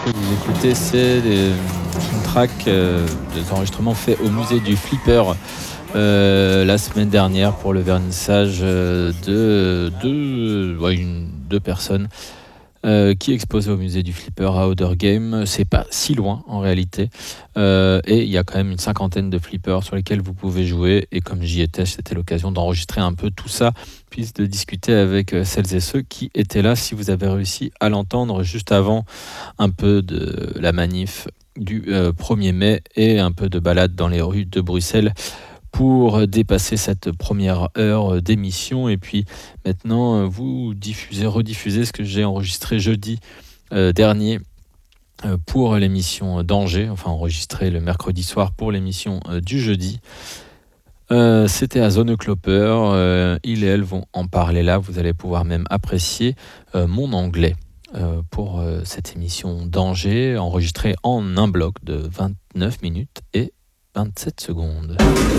que vous écoutez, c'est une track des enregistrements faits au musée du Flipper la semaine dernière pour le vernissage de deux personnes qui exposaient au musée du Flipper à Outer Game. C'est pas si loin en réalité, et il y a quand même une 50aine de flippers sur lesquels vous pouvez jouer, et comme j'y étais, c'était l'occasion d'enregistrer un peu tout ça, puis de discuter avec celles et ceux qui étaient là. Si vous avez réussi à l'entendre juste avant, un peu de la manif du 1er mai et un peu de balade dans les rues de Bruxelles pour dépasser cette première heure d'émission. Et puis maintenant, vous rediffusez ce que j'ai enregistré jeudi dernier pour l'émission d'Angers, enfin enregistré le mercredi soir pour l'émission du jeudi. C'était à Zone Cloper. Ils et elles vont en parler là. Vous allez pouvoir même apprécier mon anglais pour cette émission d'Angers, enregistrée en un bloc de 29 minutes et 27 secondes.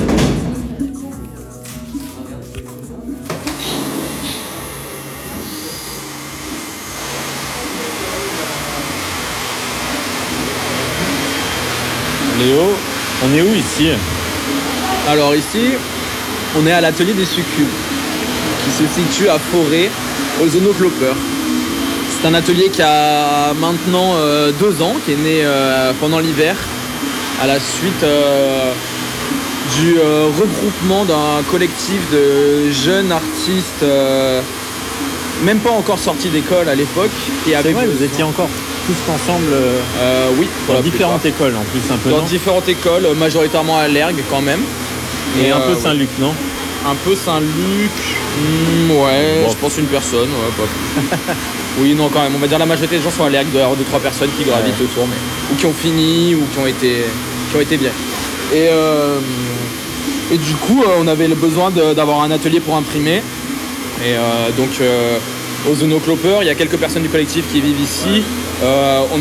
Léo, on est où ici ? Alors ici, on est à l'atelier des succubes, qui se situe à Forêt, au Zono Cloper. C'est un atelier qui a maintenant 2 ans, qui est né pendant l'hiver, à la suite du regroupement d'un collectif de jeunes artistes, même pas encore sortis d'école à l'époque. Et c'est vrai, vous étiez encore tous ensemble oui, dans différentes écoles en plus, un peu. Dans différentes écoles, majoritairement à l'Ergue quand même. Et un peu Saint-Luc, non ? Un peu Saint-Luc, ouais, bon. Je pense une personne, ouais, pas plus. Oui, non, quand même, on va dire la majorité des gens sont à l'Ergue, il doit y avoir 2-3 personnes qui gravitent autour, mais... ou qui ont fini, ou qui ont été bien. Et du coup, on avait le besoin d'avoir un atelier pour imprimer. Et donc, au Zono Cloper, il y a quelques personnes du collectif qui vivent ici. On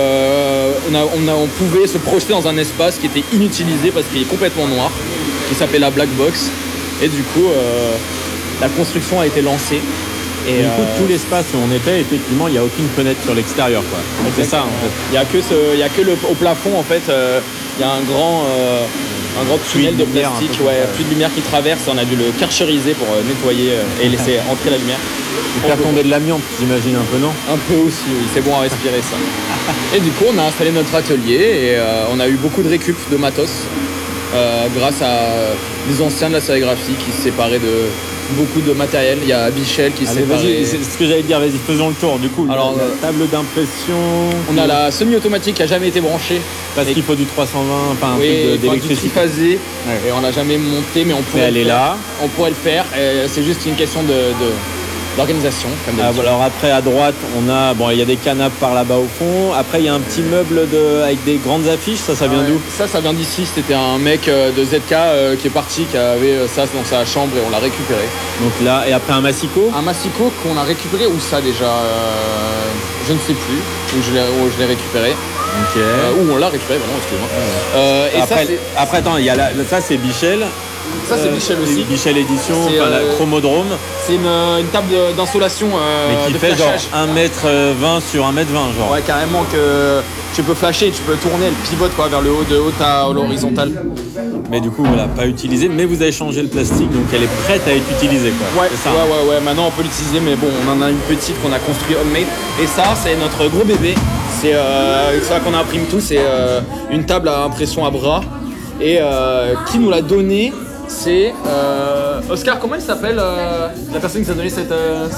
pouvait se projeter dans un espace qui était inutilisé parce qu'il est complètement noir, qui s'appelle la Black Box. Et du coup, la construction a été lancée. Et du coup, tout l'espace où on était, effectivement, il n'y a aucune fenêtre sur l'extérieur, quoi. C'est ça, en fait. Il y a que au plafond, en fait, il y a un grand tunnel de plastique, pluie de lumière qui traverse. On a dû le karcheriser pour nettoyer et laisser entrer la lumière. Et faire tomber de l'amiante, j'imagine, un peu, non ? Un peu aussi, oui. C'est bon à respirer, ça. Et du coup, on a installé notre atelier et on a eu beaucoup de récup de matos grâce à des anciens de la sérigraphie qui se séparaient de beaucoup de matériel. Il y a Michel qui s'est séparé. C'est ce que j'allais dire, vas-y, faisons le tour. Du coup, alors, la table d'impression. On a la semi-automatique qui n'a jamais été branchée. Parce qu'il faut du 320, enfin un truc d'électricité. Du triphasé. Ouais. Et on l'a jamais monté, mais on pourrait le faire. Là. On pourrait le faire. C'est juste une question d'organisation. Comme d'habitude. Alors après, à droite, il y a des canapes par là-bas au fond. Après, il y a un petit meuble avec des grandes affiches. Ça vient d'où ? Ça vient d'ici. C'était un mec de ZK qui est parti, qui avait ça dans sa chambre et on l'a récupéré. Donc là, et après un massicot ? Un massicot qu'on a récupéré, où ça déjà je ne sais plus, où je l'ai récupéré. Ok. Où on l'a récupéré, vraiment, excusez-moi. Après, attends, ça c'est Bichel. Ça c'est Bichel aussi. Bichel Édition, la Chromodrome. C'est une table d'installation mais qui fait flashage. Genre 1m20 sur 1m20 genre. Ouais, carrément, que tu peux flasher, tu peux tourner, elle pivote vers le haut, de haut à l'horizontale. Mais du coup, voilà, pas utilisée, mais vous avez changé le plastique, donc elle est prête à être utilisée, quoi. Ouais, c'est ça, ouais, maintenant on peut l'utiliser, mais bon, on en a une petite qu'on a construit homemade. Et ça, c'est notre gros bébé. C'est ça qu'on imprime tout, c'est une table à impression à bras. Et qui nous l'a donné, c'est Oscar, comment il s'appelle la personne qui nous a donné cette table ?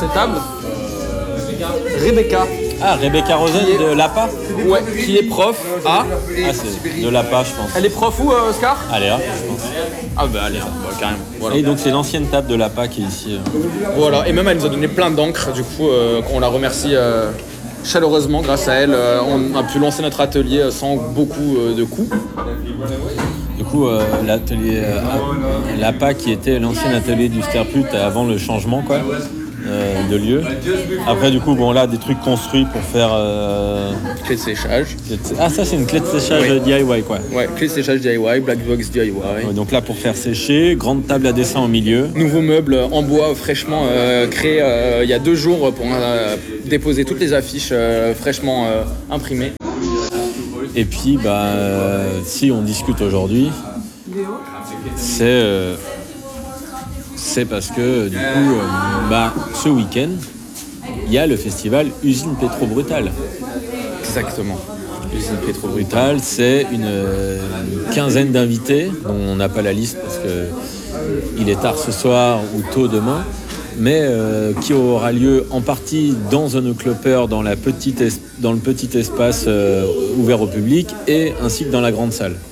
Rebecca. Ah, Rebecca Rosen de l'APA ? Ouais, qui est prof à... c'est de l'APA, je pense. Elle est prof où, Oscar ? Elle est là, je pense. Ah bah elle est là, carrément. Voilà. Et donc c'est l'ancienne table de l'APA qui est ici. Voilà, et même elle nous a donné plein d'encre, du coup on la remercie chaleureusement. Grâce à elle, on a pu lancer notre atelier sans beaucoup de coûts. Du coup, l'atelier l'APA qui était l'ancien atelier du Sterput avant le changement, quoi. De lieu. Après, du coup, là, des trucs construits pour faire... Clé de séchage. Ah, ça, c'est une clé de séchage DIY, quoi. Ouais, clé de séchage DIY, Black Box DIY. Ouais, donc là, pour faire sécher, grande table à dessin au milieu. Nouveau meuble en bois fraîchement créé il y a 2 jours pour déposer toutes les affiches fraîchement imprimées. Et puis, si on discute aujourd'hui, c'est parce que du coup, ce week-end, il y a le festival Usine Pétro-Brutale. Exactement. Usine Pétro-Brutale, c'est une quinzaine d'invités, dont on n'a pas la liste parce qu'il est tard ce soir ou tôt demain, mais qui aura lieu en partie dans Zonocloper, dans le petit espace ouvert au public, et ainsi que dans la grande salle.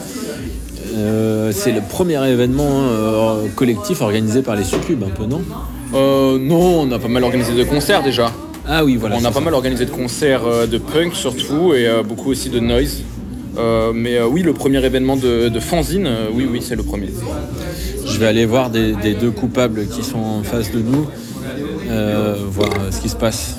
C'est le premier événement collectif organisé par les Succubes, un peu, non ? Non, on a pas mal organisé de concerts déjà. Ah oui, voilà. On a pas mal organisé de concerts de punk surtout, et beaucoup aussi de noise. Mais oui, le premier événement de fanzine, oui, c'est le premier. Je vais aller voir des deux coupables qui sont en face de nous, voir ce qui se passe.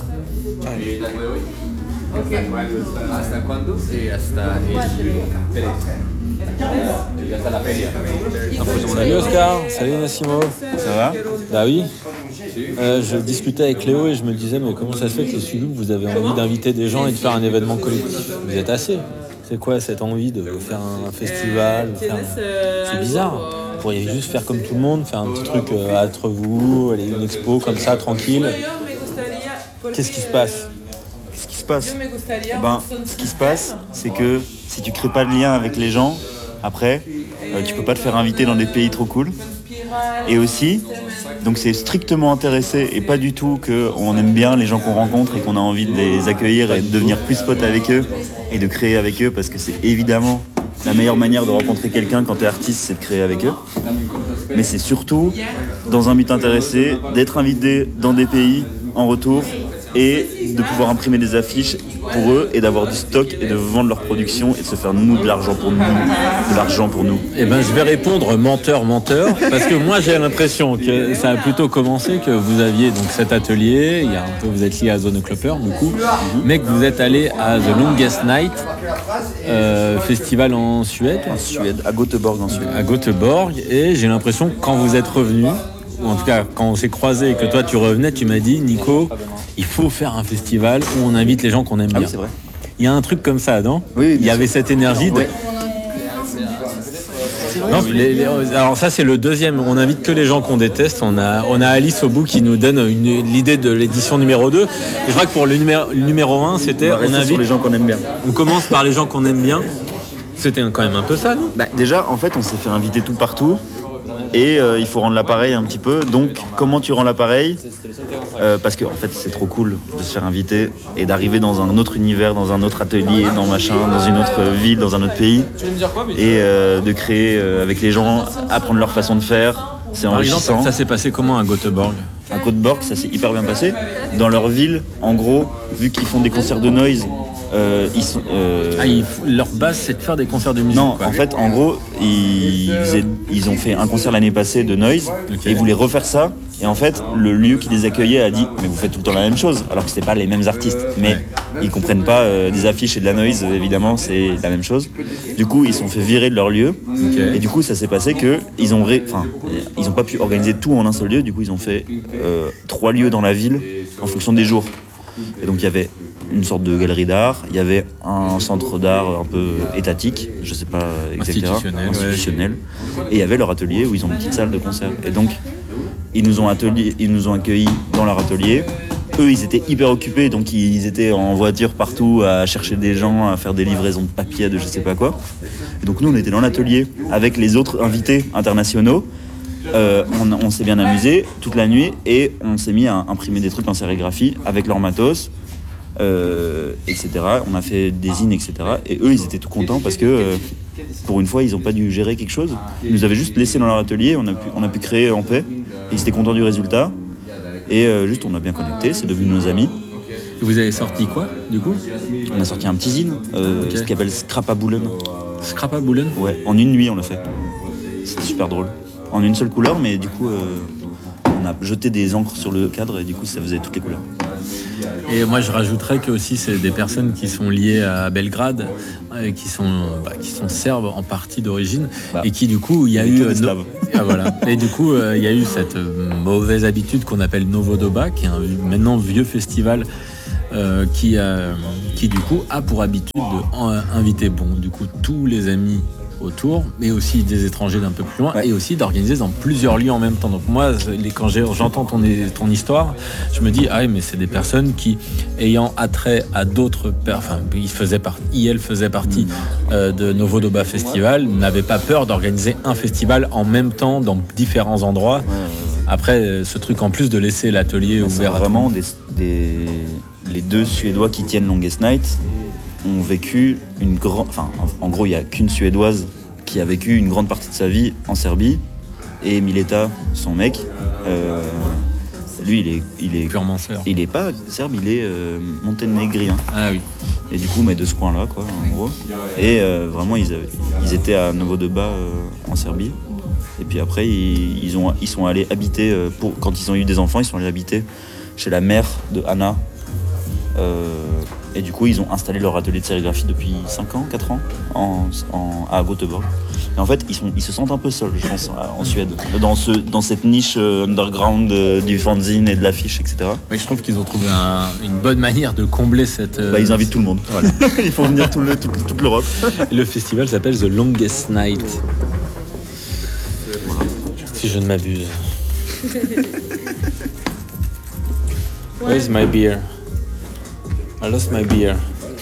Salut Oscar, salut Nassimo. Ça va ? Bah oui. Je discutais avec Léo et je me disais, mais comment ça se fait que les Succubes, vous avez envie d'inviter des gens et de faire un événement collectif ? Vous êtes assez. C'est quoi cette envie de faire un festival ? C'est bizarre. Vous pourriez juste faire comme tout le monde, faire un petit truc entre vous, aller à une expo comme ça, tranquille. Qu'est-ce qui se passe ? Ce qui se passe, ce qui se passe, c'est que si tu crées pas de lien avec les gens, après, tu peux pas te faire inviter dans des pays trop cool. Et aussi, donc c'est strictement intéressé et pas du tout qu'on aime bien les gens qu'on rencontre et qu'on a envie de les accueillir et de devenir plus potes avec eux et de créer avec eux, parce que c'est évidemment la meilleure manière de rencontrer quelqu'un quand t'es artiste, c'est de créer avec eux. Mais c'est surtout dans un but intéressé d'être invité dans des pays en retour et de pouvoir imprimer des affiches pour eux et d'avoir du stock et de vendre leur production et de se faire de l'argent pour nous. Eh ben, je vais répondre menteur, parce que moi j'ai l'impression que ça a plutôt commencé que vous aviez donc cet atelier, vous êtes lié à Zonocloper du coup, mais que vous êtes allé à The Longest Night, festival en Suède, à Göteborg en Suède. À Göteborg, et j'ai l'impression que quand vous êtes revenu, ou en tout cas quand on s'est croisés et que toi tu revenais, tu m'as dit, Nico, il faut faire un festival où on invite les gens qu'on aime bien. Oui, c'est vrai. Il y a un truc comme ça, non ? Oui, il y avait cette énergie de... Ouais. Non, alors ça c'est le deuxième, on invite que les gens qu'on déteste. On a Alice au bout qui nous donne l'idée de l'édition numéro 2. Et je crois que pour le numéro 1 c'était on invite sur les gens qu'on aime bien. On commence par les gens qu'on aime bien. C'était quand même un peu ça, non ? Déjà en fait on s'est fait inviter tout partout. Et il faut rendre l'appareil un petit peu. Donc comment tu rends l'appareil ? Parce que en fait c'est trop cool de se faire inviter et d'arriver dans un autre univers, dans un autre atelier, dans une autre ville, dans un autre pays, et de créer avec les gens, apprendre leur façon de faire. C'est enrichissant. Par exemple, ça s'est passé comment à Göteborg ? À Göteborg, ça s'est hyper bien passé. Dans leur ville, en gros, vu qu'ils font des concerts de noise, leur base c'est de faire des concerts de musique. Non, quoi. En fait, en gros, ils ont fait un concert l'année passée de noise, et ils voulaient refaire ça. Et en fait, le lieu qui les accueillait a dit « Mais vous faites tout le temps la même chose », alors que c'était pas les mêmes artistes. Mais ils comprennent pas des affiches et de la noise, évidemment, c'est la même chose. Du coup, ils se sont fait virer de leur lieu. Et du coup, ça s'est passé que ils ont pas pu organiser tout en un seul lieu. Du coup, ils ont fait 3 lieux dans la ville en fonction des jours. Et donc, il y avait une sorte de galerie d'art, il y avait un centre d'art un peu étatique, je sais pas exactement, institutionnel, et il y avait leur atelier où ils ont une petite salle de concert. Et donc ils nous ont accueillis dans leur atelier. Eux ils étaient hyper occupés, donc ils étaient en voiture partout à chercher des gens, à faire des livraisons de papier, de je sais pas quoi. Et donc nous on était dans l'atelier avec les autres invités internationaux. On s'est bien amusé toute la nuit et on s'est mis à imprimer des trucs en sérigraphie avec leur matos. Etc. On a fait des zines, etc. Et eux, ils étaient tout contents parce que pour une fois, ils n'ont pas dû gérer quelque chose. Ils nous avaient juste laissé dans leur atelier, on a pu créer en paix. Ils étaient contents du résultat. Et juste, on a bien connecté, c'est devenu nos amis. Et vous avez sorti quoi, du coup ? On a sorti un petit zine, ce qu'on appelle Skrapaboulen. Skrapaboulen ? Ouais, en une nuit, on l'a fait. C'était super drôle. En une seule couleur, mais du coup, on a jeté des encres sur le cadre et du coup, ça faisait toutes les couleurs. Et moi, je rajouterais que aussi, c'est des personnes qui sont liées à Belgrade, qui sont serbes en partie d'origine, et qui du coup, il y a eu voilà. Et du coup, il y a eu cette mauvaise habitude qu'on appelle Novodoba, qui est maintenant vieux festival qui du coup a pour habitude d'inviter du coup tous les amis autour, mais aussi des étrangers d'un peu plus loin, et aussi d'organiser dans plusieurs lieux en même temps. Donc moi, quand j'entends ton histoire, je me dis mais c'est des personnes qui, ayant attrait à d'autres, elle faisait partie de Novodoba Festival, n'avaient pas peur d'organiser un festival en même temps dans différents endroits. Après, ce truc en plus de laisser l'atelier ouvert. Vraiment les deux Suédois qui tiennent Longest Night ont vécu en gros, il n'y a qu'une Suédoise qui a vécu une grande partie de sa vie en Serbie, et Mileta, son mec, lui, il est purement serbe. Il est pas serbe, il est monténégrien. Ah oui. Et du coup, mais de ce coin-là, quoi, en gros. Et vraiment, ils étaient à Novodoba en Serbie. Et puis après, ils sont allés habiter, quand ils ont eu des enfants, ils sont allés habiter chez la mère de Anna. Et du coup, ils ont installé leur atelier de sérigraphie depuis 5 ans, 4 ans à Göteborg. Et en fait, ils se sentent un peu seuls, je pense, en Suède, dans cette niche underground du fanzine et de l'affiche, etc. Mais je trouve qu'ils ont trouvé une bonne manière de combler cette... ils invitent tout le monde. Voilà. Ils font venir toute l'Europe. Le festival s'appelle The Longest Night. Si je ne m'abuse. Where's my beer? I lost my beer.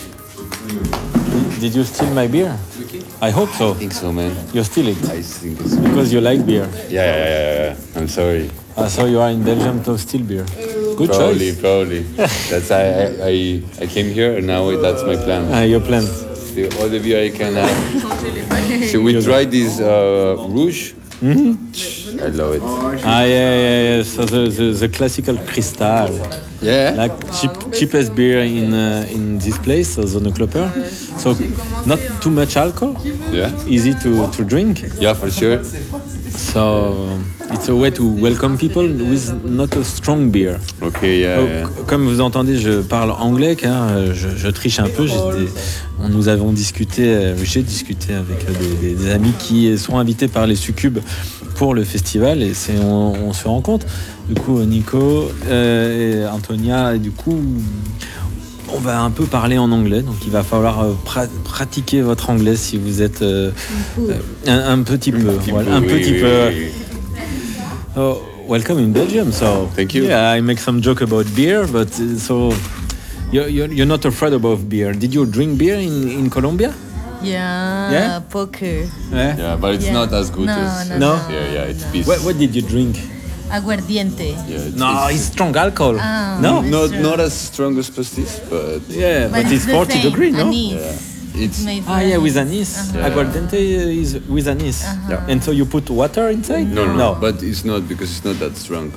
Did you steal my beer? I hope so. I think so, man. You steal it? I think it's... Because you like beer. Yeah. I'm sorry. So you are in Belgium to steal beer. Good choice. Probably. That's I came here and now that's my plan. Your plan. All the beer I can have. So we tried this Rouge. I love it. Yeah. So the classical Cristal. Yeah. Like cheapest beer in this place, so Zonneklopper. So not too much alcohol. Yeah. Easy to drink. Yeah, for sure. So it's a way to welcome people with not a strong beer. Okay, yeah. Comme vous entendez, je parle anglais, car je triche un peu. Nous avons discuté, j'ai discuté avec des amis qui sont invités par les Succubes pour le festival, et on se rend compte. Du coup, Nico et Antonia, et du coup, on va un peu parler en anglais, donc il va falloir pratiquer votre anglais si vous êtes un petit peu. Voilà, un petit peu. Oh, welcome in Belgium. So thank you. Yeah, I make some joke about beer, but so you're not afraid about beer. Did you drink beer in Colombia? Yeah, poker. Yeah, but it's not as good No, as... no. Yeah, it's peace. What did you drink? Aguardiente. Yeah, It's strong alcohol. No, not as strong as pastis, but... Yeah, but it's the 40 same. degrees, no? Anise. Yeah. It's... Made Yeah, with anise. anise. Aguardiente is with anise. Yeah. And so you put water inside? No, but it's not, because it's not that strong.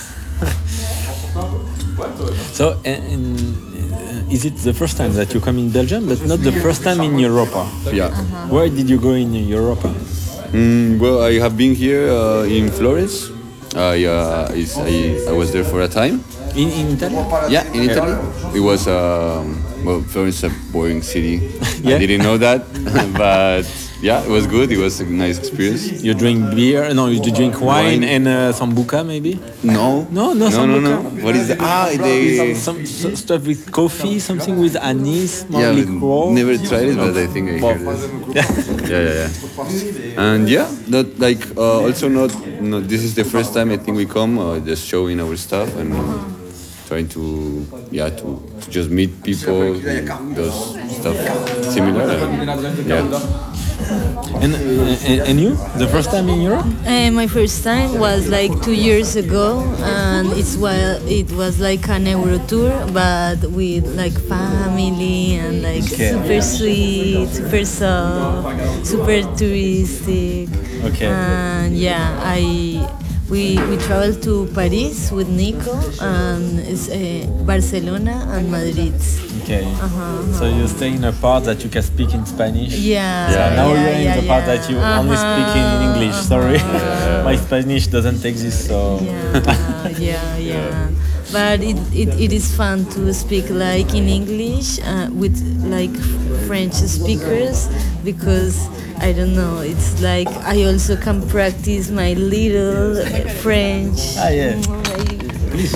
So, is it the first time that you come in Belgium, but not the first time in Europa? Yeah. Where did you go in Europa? Well, I have been here in Florence. I was there for a time. In Italy? Yeah, in Italy. It was Florence is a boring city. Yeah. I didn't know that, but yeah, it was good. It was a nice experience. You drink beer? No, you drink wine and sambuca maybe? No, No, sambuca. What is that? They... Some stuff with coffee, something with anise, more Yeah, liqueur. never tried it, but I think I heard it. Yeah. And yeah, that like also not. This is the first time I think we come just showing our stuff and trying to just meet people who does stuff similar. And, yeah. And you? The first time in Europe? My first time was like 2 years ago, and it was like an Euro tour, but with like family and like super sweet, super soft, super touristic. Okay. And yeah, we traveled to Paris with Nico, and Barcelona and Madrid. Okay. So you stay in a part that you can speak in Spanish? Yeah. Now you're in the part that you only speak in English. Sorry, my Spanish doesn't exist. So. Yeah. But it is fun to speak like in English with like French speakers, because I don't know, it's like I also can practice my little French. Yeah. Please.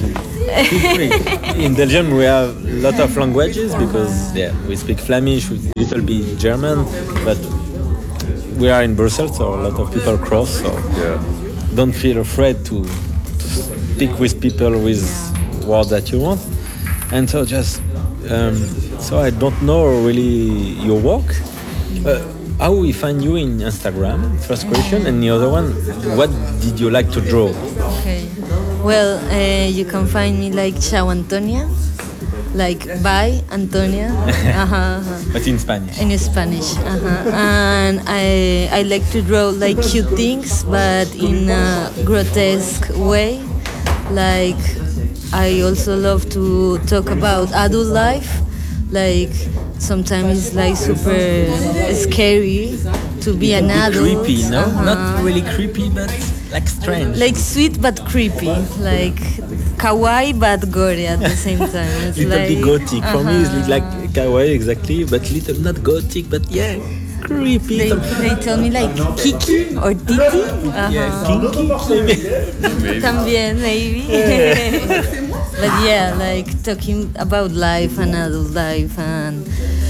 Feel free. In Belgium, we have a lot of languages because we speak Flemish, a little bit German, but we are in Brussels, so a lot of people cross. So don't feel afraid to speak with people with words that you want. And so just so I don't know really your work. How we find you in Instagram? First question, and the other one, what did you like to draw? Okay. Well, you can find me like Chao Antonia, like by Antonia. But in Spanish. In Spanish. And I like to draw like cute things, but in a grotesque way. Like I also love to talk about adult life. Like sometimes it's like super scary to be an adult. Creepy, no? Not really creepy, but like strange. Like sweet but creepy. Like kawaii but gory at the same time. It's Little like, bit gothic. For me, it's like kawaii exactly, but little not gothic, but creepy. They tell me like Kiki or Titi. Kinky, maybe. También, maybe. But yeah, like talking about life and adult life and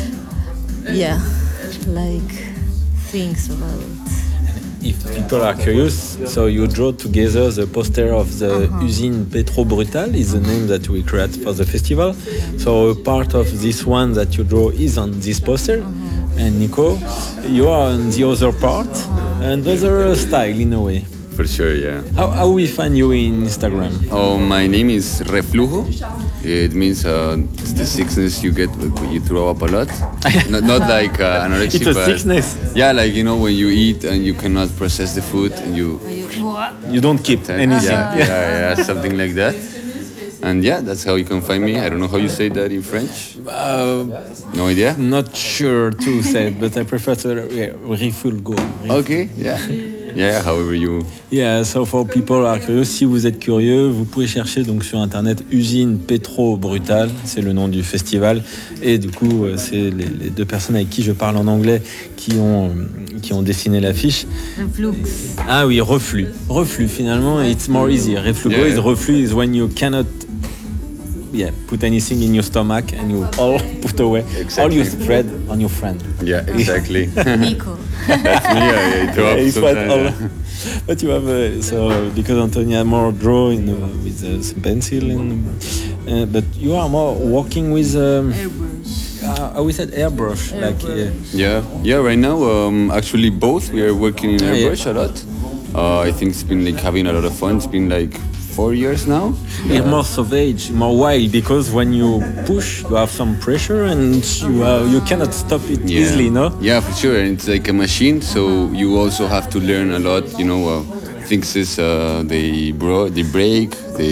like things about. If people are curious, so you draw together the poster of the Usine Petro Brutal is the name that we create for the festival. So a part of this one that you draw is on this poster. And Nico, you are on the other part and the other style in a way. For sure, yeah. How we find you in Instagram? Oh, my name is Reflujo. It means it's the sickness you get when you throw up a lot. Not like anorexia. It's a but sickness. Yeah, like when you eat and you cannot process the food and you don't keep anything. Yeah, something like that. And that's how you can find me. I don't know how you say that in French. No idea. Not sure to say it, but I prefer to Reflujo. Okay, yeah, however you... Yeah, so for people are curious, si vous êtes curieux, vous pouvez chercher donc sur internet Usine Petro Brutal, c'est le nom du festival, et du coup c'est les deux personnes avec qui je parle en anglais qui ont dessiné l'affiche. Reflux. Ah oui, reflux finalement, it's more easy. Reflugo is reflux is when you cannot put anything in your stomach and you all put away, all you spread on your friend. Yeah, exactly. Nico. That's me, I throw up sometimes. But you have so because Antonia more draw with some pencil, but you are more working with Airbrush. We said airbrush. Yeah. Right now, actually both. We are working in airbrush a lot. I think it's been like having a lot of fun. It's been like 4 years now. It's more savage, more wild, because when you push, you have some pressure and you cannot stop it easily, no? Yeah, for sure. And it's like a machine, so you also have to learn a lot. Things is they break,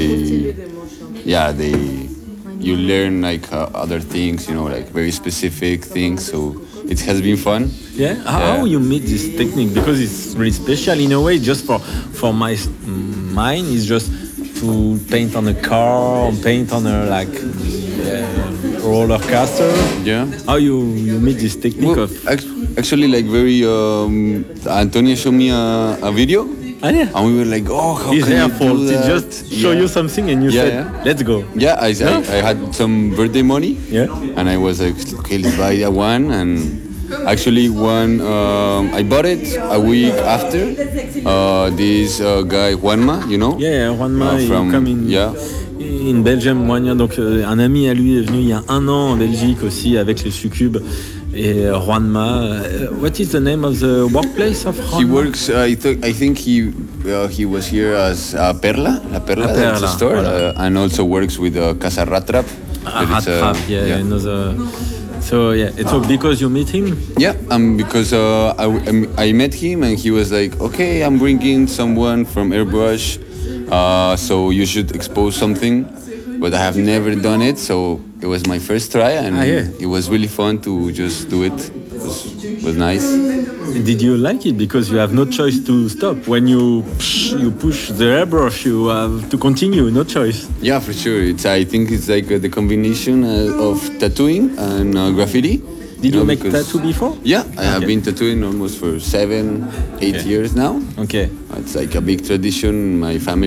you learn like other things, like very specific things. So it has been fun. Yeah. How you meet this technique? Because it's really special in a way. Just for mine, is just to paint on a car, or paint on a roller coaster. Yeah. How you meet this technique of? Actually, like very. Antonia showed me a video. Ah, yeah. And we were like, how His can you fault. do that? He just show you something and you said, let's go. Yeah, I had some birthday money. Yeah. And I was like, okay, let's buy one. And actually, I bought it a week after. This guy, Juanma, Yeah, Juanma, from, come in Belgium one year. Donc, un ami à lui est venu il y a 1 an en Belgique aussi avec les succubes. Et Juanma, what is the name of the workplace of Juanma? He works. I think he was here as Perla, La Perla, that's a store, and also works with Casa Ratrap. Ratrap, another. So it's because you meet him. Yeah, because I met him and he was like, okay, I'm bringing someone from Airbrush, so you should expose something. But I have never done it, so it was my first try, and it was really fun to just do it. It was nice. Did you like it? Because you have no choice to stop. When you push the airbrush, you have to continue, no choice. Yeah, for sure. I think it's like the combination of tattooing and graffiti. Did you make tattoo before? Yeah, I have been tattooing almost for 7-8 years now. Okay. It's like a big tradition in my family.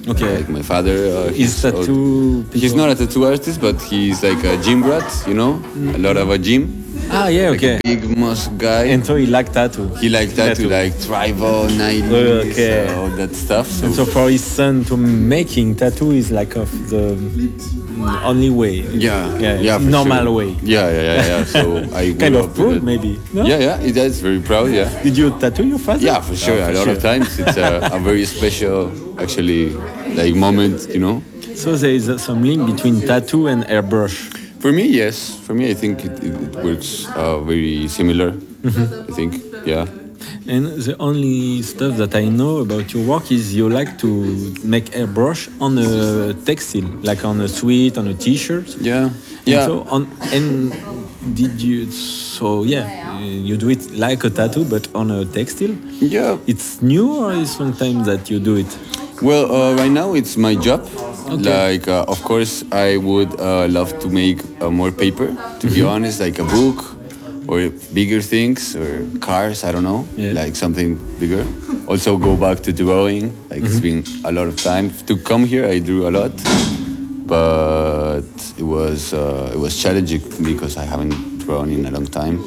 Okay. Like my father. Is tattoo? He's not a tattoo artist, but he's like a gym rat. You know, a lot of a gym. Ah, yeah, Like okay. a big muscle guy. And so he like tattoo. He liked tattoo, like tribal, 90s, Okay. all that stuff. So, And so for his son to making tattoo is like of the only way. yeah, for normal sure. way. Yeah. So I Kind grew of up with proud, it. maybe. No? Yeah, it's very proud. Yeah. Did you tattoo your father? Yeah, for sure. A lot of times it's a very special, actually, like moment, you know. So there is some link between tattoo and airbrush. For me, yes. For me, I think it works very similar. I think, yeah. And the only stuff that I know about your work is you like to make airbrush on a textile, like on a sweat, on a t-shirt. Yeah. And so did you? So yeah, you do it like a tattoo, but on a textile. Yeah. It's new, or is sometimes that you do it? Well, right now it's my job. Like, of course, I would love to make more paper. To be honest, like a book or bigger things or cars. I don't know, like something bigger. Also, go back to drawing. Like it's been a lot of time to come here. I drew a lot, but it was challenging because I haven't drawn in a long time.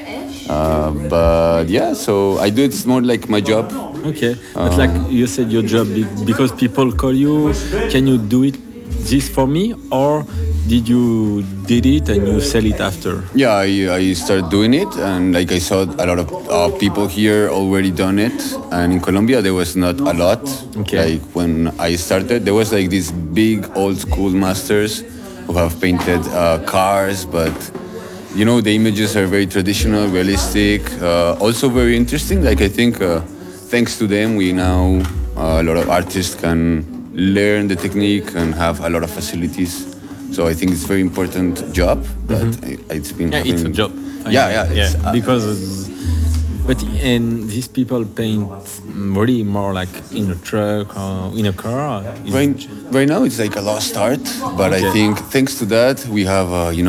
But yeah, so I do it more like my job. Okay, but like you said, your job because people call you. Can you do this for me, or did it and you sell it after? Yeah, I started doing it, and like I saw a lot of people here already done it, and in Colombia there was not a lot. Okay. Like when I started, there was like these big old school masters who have painted cars, but you know the images are very traditional, realistic, also very interesting. Like I think thanks to them, we now a lot of artists can learn the technique and have a lot of facilities. So I think it's a very important job that it's been. It's a job. It's, because. But and these people paint really more like in a truck or in a car. Right now it's like a lost art, but I think thanks to that we have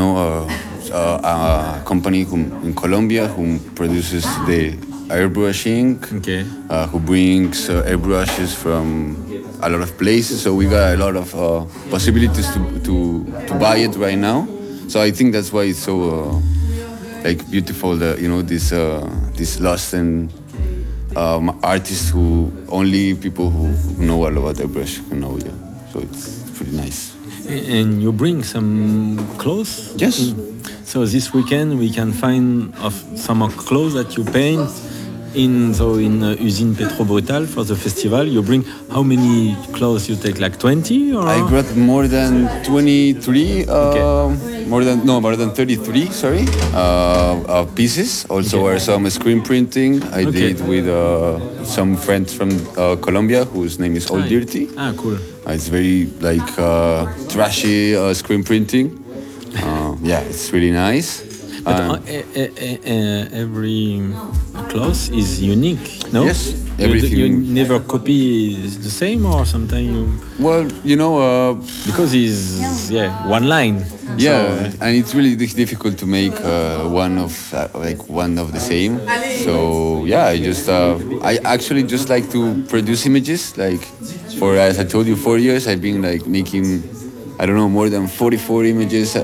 a company in Colombia who produces the airbrushing, who brings airbrushes from a lot of places. So we got a lot of possibilities to buy it right now. So I think that's why it's so like beautiful. That this lost and artists who only people who know all about airbrush can know. Yeah, so it's pretty nice. And you bring some clothes? Yes. So this weekend we can find some clothes that you paint in Usine Petro Brutal for the festival. You bring how many clothes you take? Like 20 or? I brought more than 23. More than 33. Sorry, pieces. Also, are some screen printing I did with some friends from Colombia whose name is Old Dirty. Ah, cool. It's very like trashy screen printing. Yeah, it's really nice. But every cloth is unique, no? Yes, everything. You never copy the same, or sometimes you. Well, because it's one line. Yeah, so, and it's really difficult to make one of the same. So yeah, I actually just like to produce images. Like for, as I told you, 4 years I've been like making, I don't know, more than 44 images.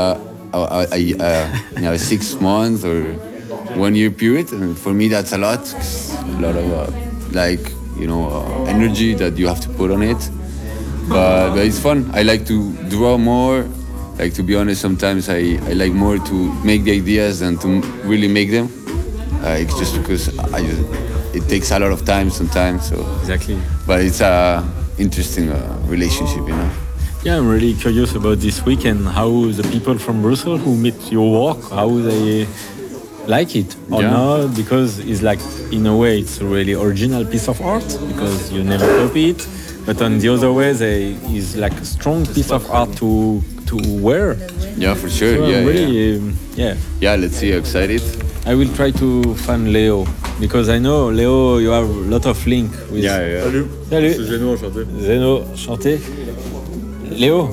6 months or 1 year period, and for me that's a lot of energy that you have to put on it, but it's fun. I like to draw more. Like, to be honest, sometimes I like more to make the ideas than to really make them, it's just because it takes a lot of time sometimes. So exactly, but it's a interesting relationship, Yeah, I'm really curious about this weekend. How the people from Brussels who meet your work, how they like it or not? Because it's like, in a way, it's a really original piece of art because you never copy it. But on the other way, it's like a strong piece of art to wear. Yeah, for sure. So Yeah, let's see. I'm excited. I will try to find Léo because I know Léo, you have a lot of link with. Yeah. Salut. C'est Zeno, enchanté. Zeno, enchanté. Léo,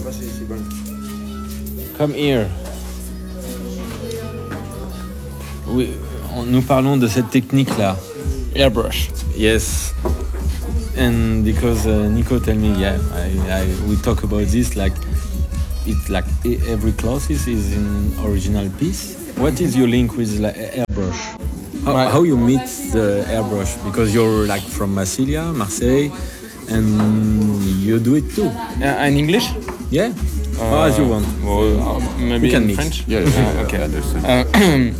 come here. Oui, nous parlons de cette technique-là. Airbrush. Yes. And because Nico tell me, we talk about this like it's like every cloth is in original piece. What is your link with like, airbrush? How you meet the airbrush? Because you're like from Marseille, and you do it too. In English? Yeah. As you want. Well, maybe we can in mix. French. Yeah, Okay. understood.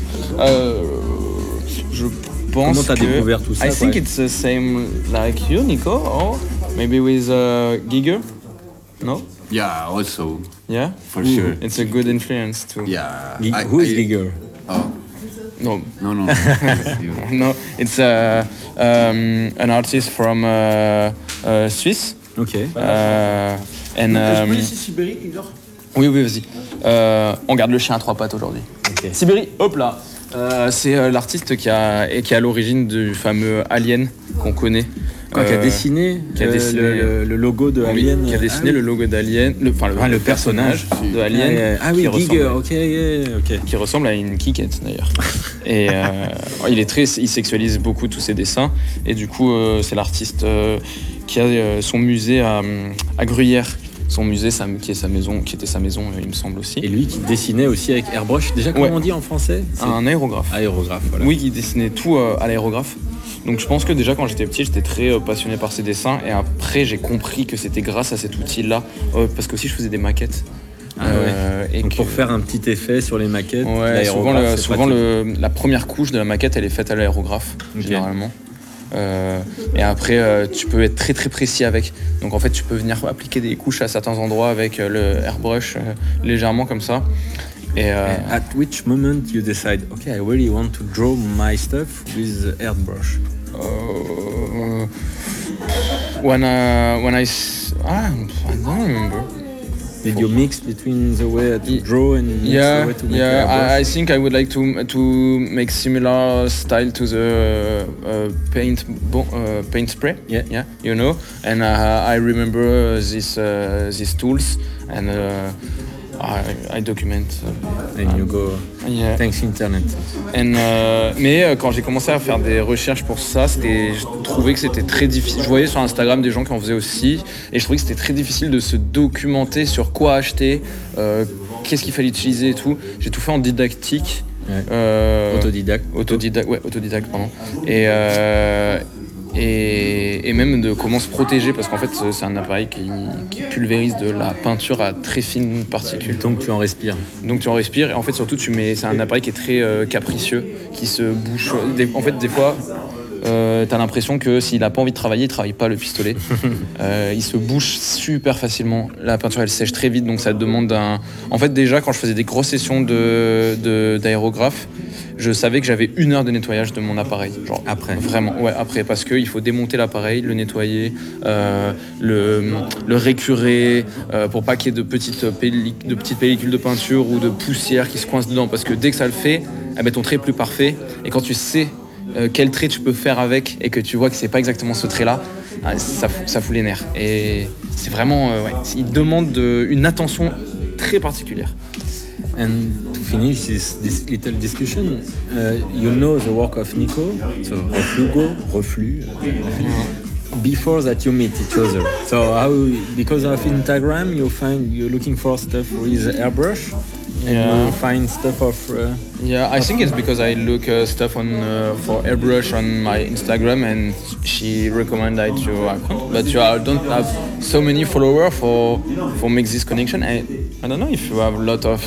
Je pense Comment t'as découvert tout ça, I think quoi? it's the same like you, Nico, or maybe with Giger. No? Yeah, also, Yeah. for sure. It's a good influence too. Yeah. Who is Giger? Oh, No, no. no. It's an artist from Suisse. Ok. Oui, vas-y. On garde le chien à trois pattes aujourd'hui. Ok. Sibérie, hop là. C'est l'artiste qui est à l'origine du fameux Alien qu'on connaît. Qui a dessiné, le logo de Oui, Alien. qui a dessiné le logo d'Alien, le personnage de Alien. Oui, qui Giger, ressemble- ok. qui ressemble à une Kikette d'ailleurs. Et il sexualise beaucoup tous ses dessins. Et du coup, c'est l'artiste qui a son musée à Gruyère. Son musée, qui était sa maison, il me semble aussi. Et lui qui dessinait aussi avec airbrush. Déjà, comment Ouais. on dit en français? Un aérographe. Aérographe, voilà. Oui, il dessinait tout à l'aérographe. Donc je pense que déjà quand j'étais petit, j'étais très passionné par ses dessins. Et après, j'ai compris que c'était grâce à cet outil-là. Parce qu'aussi, je faisais des maquettes. Et Donc que- pour faire un petit effet sur les maquettes, Ouais, souvent, l'aérographe, c'est pratique. la première couche de la maquette, elle est faite à l'aérographe, Ok. généralement. Et après, tu peux être très très précis avec. Donc en fait, tu peux venir appliquer des couches à certains endroits avec le airbrush légèrement comme ça. Et At which moment you decide, okay, I really want to draw my stuff with airbrush? when I don't remember. Did you mix between the way to draw and the way to make I airbrush? think I would like to make similar style to the paint spray. Yeah. You know, and I remember these tools, and I document. And you go, Yeah. thanks internet. Mais quand j'ai commencé à faire des recherches pour ça, je trouvais que c'était très difficile. Je voyais sur Instagram des gens qui en faisaient aussi, et je trouvais que c'était très difficile de se documenter sur quoi acheter, qu'est-ce qu'il fallait utiliser et tout. J'ai tout fait en didactique. Ouais. Autodidacte. Autodidacte, pardon. Et même de comment se protéger, parce qu'en fait c'est un appareil qui pulvérise de la peinture à très fines particules. Donc tu en respires. Donc tu en respires, et en fait surtout c'est un appareil qui est très capricieux, qui se bouche. En fait des fois t'as l'impression que s'il a pas envie de travailler, il travaille pas le pistolet. Il se bouche super facilement. La peinture elle sèche très vite, donc ça demande En fait déjà quand je faisais des grosses sessions d'aérographe, je savais que j'avais 1 heure de nettoyage de mon appareil. Genre, Après. Vraiment, ouais, après. Parce qu'il faut démonter l'appareil, le nettoyer, le récurer, pour pas qu'il y ait de petites pellicules de peinture ou de poussière qui se coincent dedans. Parce que dès que ça le fait, eh ben, ton trait est plus parfait. Et quand tu sais quel trait tu peux faire avec et que tu vois que c'est pas exactement ce trait-là, ça fout les nerfs. Et c'est vraiment... il demande une attention très particulière. And to finish this little discussion, you know the work of Nico, so of Hugo, Reflux, before that you meet each other. So because of Instagram, you're looking for stuff with airbrush, and you find stuff of. Yeah, I think it's because I look stuff for airbrush on my Instagram, and she recommended to account. But you don't have so many followers for make this connection. I don't know if you have a lot of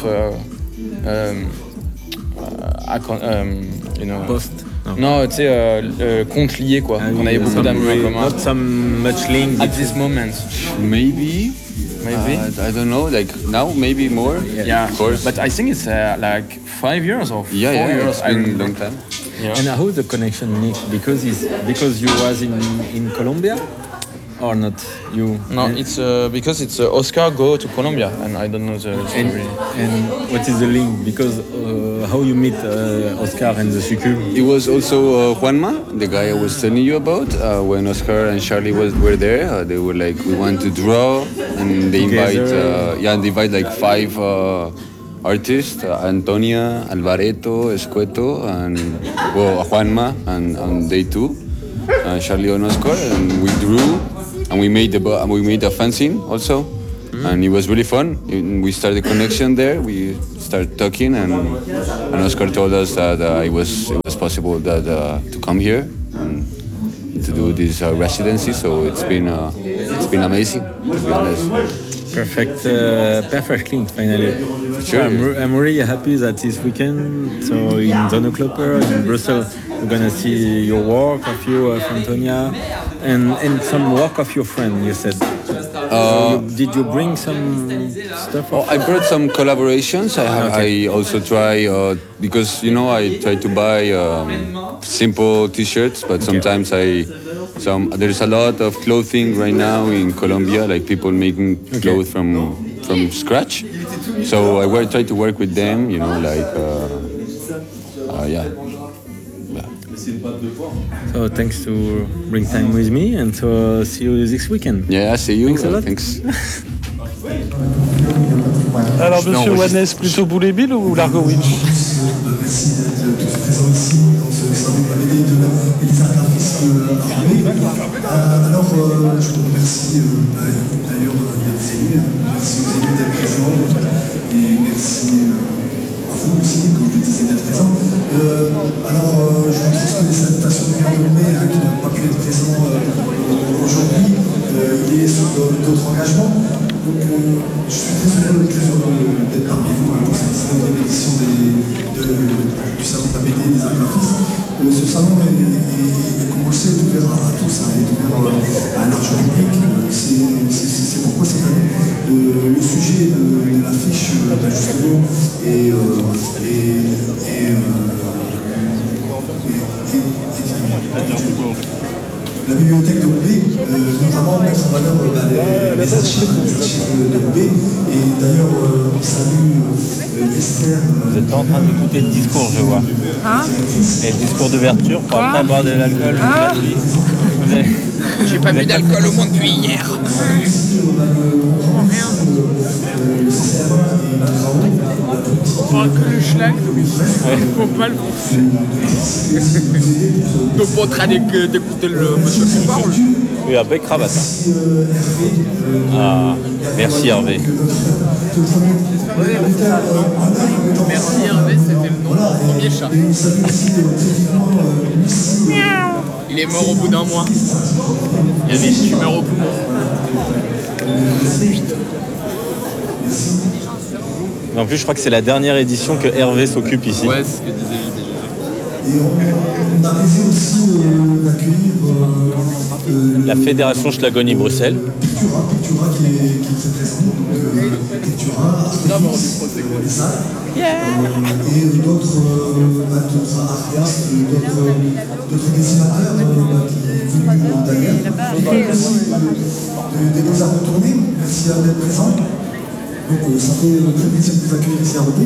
Post. Non, tu sais, comptes liés quoi. On avait beaucoup d'amis en commun. Not some much link. At this moment, Maybe. I don't know. Like now, maybe more. yeah, Of course. But I think it's like 5 years or 4 years. It's been a long time. Yeah. And how the connection, Nick? Because you was in Colombia, or not? You? No, it's because it's Oscar go to Colombia, and I don't know the story. And what is the link? Because how you meet Oscar and the Succube? It was also Juanma, the guy I was telling you about. When Oscar and Charlie were there, they were like, we want to draw, and they invite like 5 artists: Antonia, Alvareto, Escueto, and Juanma, and they too. Charlie and Oscar, and we drew, and we made a fencing also, and it was really fun. We started a connection there. We started talking, and Oscar told us that it was possible that to come here and to do this residency. So it's been amazing, to be honest. Perfect link finally. Sure. I'm really happy that this weekend, so in Zonneklopper in Brussels, we're gonna see your work of you, Antonia, and some work of your friend. You said. Did you bring some stuff? I brought some collaborations. I also try because I try to buy simple T-shirts, but sometimes there's a lot of clothing right now in Colombia, like people making clothes from scratch. So I try to work with them, So thanks to bring time with me, and so see you this weekend. Yeah, see you. Thanks a lot. Thanks. Alors, monsieur Wannes, plutôt Boulet Bill ou Largo Winch? Merci d'être tous présents ici dans ce salon de la BD de Elisa Graphisme Armée. Alors, je vous remercie d'ailleurs d'être élus. Merci aux élus d'être présents et merci à vous aussi, comme je disais, d'être présents. Alors, je vous transmets les salutations de Pierre Dolmé qui n'a pas pu être présent aujourd'hui. Il est sur d'autres engagements. Donc, je suis très heureux d'être parmi vous pour cette 19e édition du salon de la BD des arts graphistes. Ce salon est, comme vous le savez, ouvert à tous, est ouvert à un large public. C'est pourquoi cette année, le sujet de l'affiche d'ajustement est la bibliothèque de Roubaix, notamment mettre en valeur les archives de Roubaix. Et d'ailleurs, on salue Esther. Vous êtes pas en train d'écouter le discours, je vois. Et le discours d'ouverture pour après boire de l'alcool. J'ai pas bu d'alcool au moins depuis hier. Que le schlag, faut pas le donc pas en train d'écouter le monsieur qui parle. Oui, avec cravate. Ah, merci Hervé. Merci Hervé, c'était le nom de mon premier chat. Il est mort au bout d'un mois. Il y a des tumeurs au poumon. En plus, je crois que c'est la dernière édition que Hervé s'occupe ici. Ouais, c'est ce que disait déjà. Et on a rêvé aussi d'accueillir La Fédération Schlagonie Bruxelles. Pictura qui est très présente. Donc Pictura, les salles. Et d'autres Arias, d'autres dessinateurs qui sont venus d'ailleurs. Des Beaux-Arts retournés, merci d'être présents. Donc ça fait très plaisir de vous accueillir ici à Roubaix.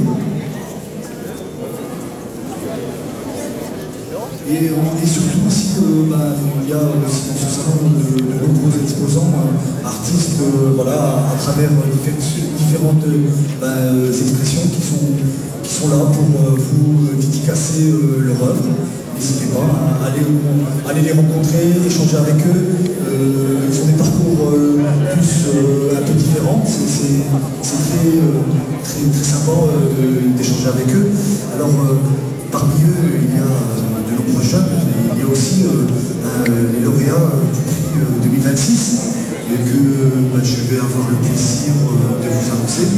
Et surtout aussi, il y a aussi dans ce salon de nombreux exposants, artistes, à travers différentes expressions qui sont là pour vous dédicacer leur œuvre. N'hésitez pas à aller les rencontrer, échanger avec eux. Ils ont des parcours un peu différents. C'est très sympa d'échanger avec eux. Alors, parmi eux, il y a de nombreux jeunes. Il y a aussi les lauréats du prix 2026 que je vais avoir le plaisir de vous annoncer.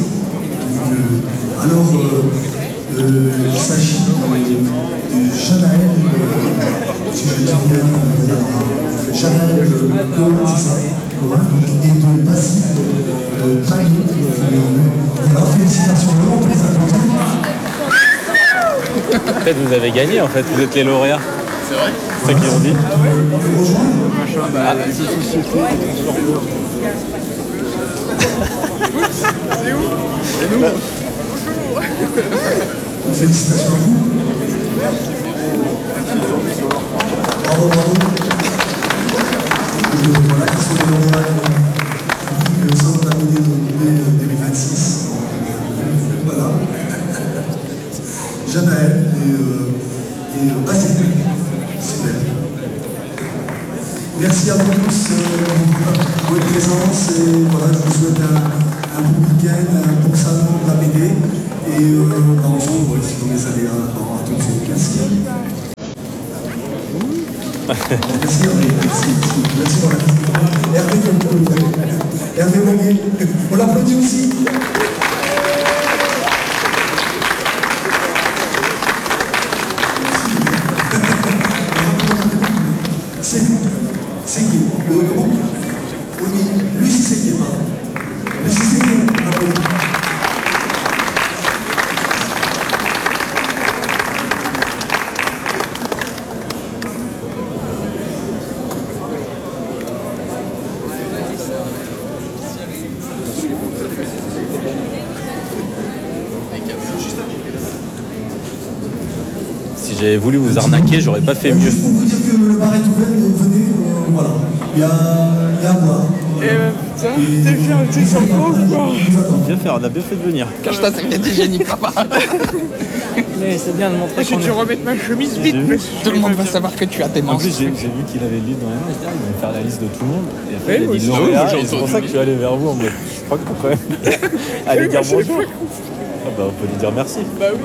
Il s'agit de Janaël, si je dis bien, Janaël et de Basile Paris. Félicitations, on peut les applaudir. Peut-être vous avez gagné en fait, vous êtes les lauréats. C'est vrai. C'est ça qu'ils ont dit. C'est où? C'est nous. Félicitations à vous. Bravo. Voilà, qui sont les lauréats du salon de la BD de 2026. Voilà. Janaël et Basile. C'est belle. Merci à vous tous pour votre présence. Et voilà, je vous souhaite un bon week-end, un bon salon de la BD. Et on se retrouve ici dans les années à tout de suite. Merci. Merci, voilà. Hervé Monnier, on l'applaudit aussi. C'est qui le groupe? Oui, lui c'est qui? Lui c'est qui? Si j'avais voulu vous arnaquer, j'aurais pas fait mieux. Juste pour vous dire que le bar est ouvert, venez, voilà. Il y a à boire. Putain, t'es fait un truc sympa ou quoi? On a bien fait de venir. Cache ta serviette hygiénique, papa. Mais c'est bien de montrer que tu remettes ma chemise vite. Tout le monde va savoir que tu as tes En manches. plus, j'ai vu qu'il avait le livre dans la main. Ils vont faire la liste de tout le monde. Et après, il a dit oui, lauréat. j'ai Et c'est pour entendu. ça que je suis allé vers vous en mode. Je crois qu'il faut quand même aller dire bonjour. Ah bah, on peut lui dire merci. Bah oui.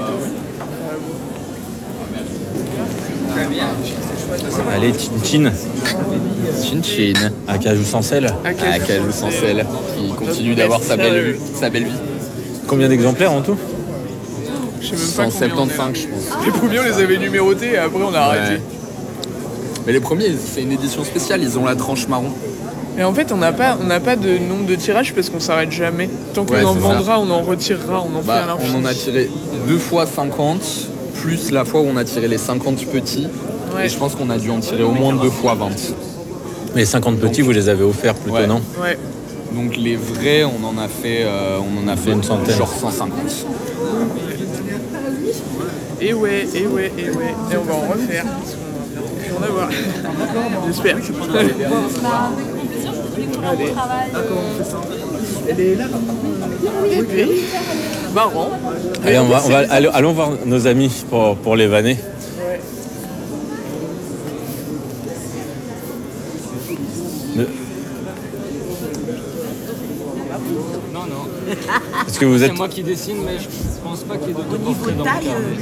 Allez, Chin-Chin. Chin-chin. À Cajou sans sel. À Cajou sans sel. Qui continue d'avoir sa belle vie. Combien d'exemplaires en tout? Je sais même pas combien on est. 175, je pense. Les premiers, on les avait numérotés et après, on a arrêté. Ouais. Mais les premiers, c'est une édition spéciale. Ils ont la tranche marron. Et en fait, on n'a pas de nombre de tirages parce qu'on s'arrête jamais. Tant qu'on Ouais, en c'est vendra, on en retirera, on en fait à l'infini. on en a tiré 2 fois 50, plus la fois où on a tiré les 50 petits. Ouais. Et je pense qu'on a dû en tirer au moins 2 fois 20. Les 50 petits, vous les avez offerts plutôt, Ouais. non? Ouais. Donc les vrais, on en a fait une centaine. genre 150. Et ouais. Et on va en refaire. Parce qu'on va plus en avoir. J'espère. Allez. Comment on fait ça? Elle est là. Marrant. Allez, allons voir nos amis pour les vanner. Est-ce que vous êtes... C'est moi qui dessine, mais je pense pas qu'il y ait de portrait dans mon carnet.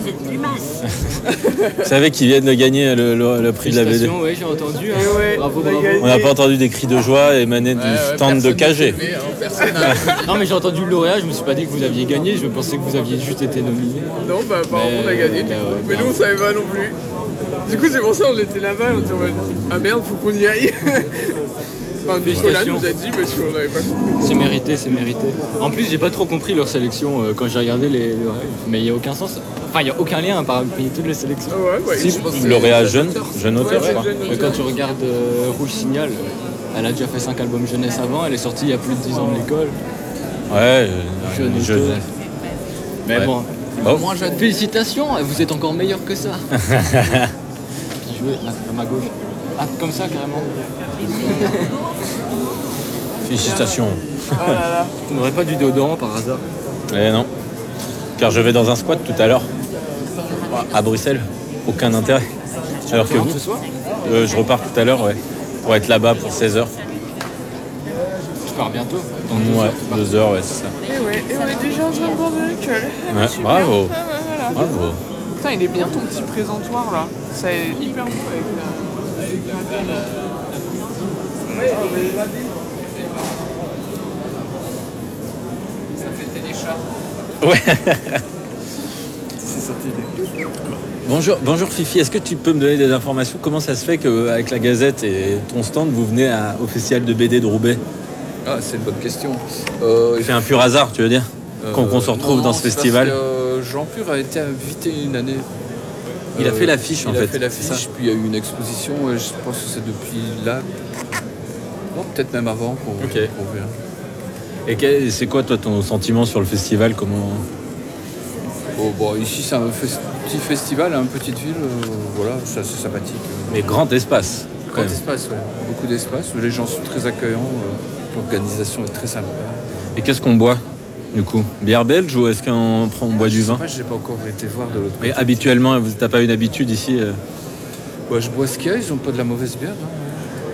Vous savez qu'ils viennent de gagner le prix de la BD. Oui, j'ai entendu. Hein. Bravo. On n'a pas entendu des cris de joie émaner du stand de KG. Non, mais j'ai entendu le lauréat, je me suis pas dit que vous aviez gagné, je pensais que vous aviez juste été nominé. Non, bah apparemment on a gagné du coup. Mais nous on savait pas non plus. Du coup c'est pour ça on était là-bas, on était en mode ah merde, faut qu'on y aille. Enfin, Nicolas nous a dit parce qu'on n'avait pas compris. C'est mérité. En plus, j'ai pas trop compris leur sélection quand j'ai regardé les. Mais il y a aucun sens. Enfin, il y a aucun lien parmi toutes les sélections. Ouais, Si, lauréat jeune auteur, je crois. Mais quand tu regardes Rouge Signal, elle a déjà fait 5 albums jeunesse avant, elle est sortie il y a plus de 10 ans de l'école. Ouais, Jeune jeune. auteur. Mais Ouais. bon. Oh. Moi, j'adore. Félicitations, vous êtes encore meilleur que ça. Bien joué, à ma gauche. Ah, comme ça carrément. Félicitations. Oh là là. Tu n'aurais pas du déodorant par hasard? Eh non. Car je vais dans un squat tout à l'heure. À Bruxelles. Aucun intérêt. Alors que vous, Ce soir je repars tout à l'heure, ouais. Pour être là-bas pour 16h. Je pars bientôt. Ouais, 2h, ouais, c'est ça. Et on est déjà en train de boire de l'alcool. Ouais, bravo. Ah, bah, voilà. Bravo. Putain, il est bien ton petit présentoir là. Ça est hyper beau avec la. Ça fait téléchat. Ouais. Bonjour Fifi, est-ce que tu peux me donner des informations? Comment ça se fait qu'avec la Gazette et ton stand, vous venez au festival de BD de Roubaix? Ah, c'est une bonne question. C'est un pur hasard, tu veux dire? Qu'on se retrouve dans ce festival? Jean Pur a été invité une année. Il a fait l'affiche, en fait. Il a fait l'affiche, puis il y a eu une exposition, et je pense que c'est depuis là. Non, peut-être même avant qu'on Ok. verra. Et c'est quoi, toi, ton sentiment sur le festival? Comment... Oh, bon, ici, c'est un petit festival, une petite ville, voilà, c'est assez sympathique. Mais grand espace. quand Grand même. espace, ouais. Beaucoup d'espace. Les gens sont très accueillants. L'organisation est très sympa. Et qu'est-ce qu'on boit, du coup? Bière belge ou est-ce qu'on boit du vin? Moi, je n'ai pas encore été voir de l'autre côté. Mais habituellement, t'as pas une habitude ici Ouais, je bois ce qu'il y a, ils n'ont pas de la mauvaise bière.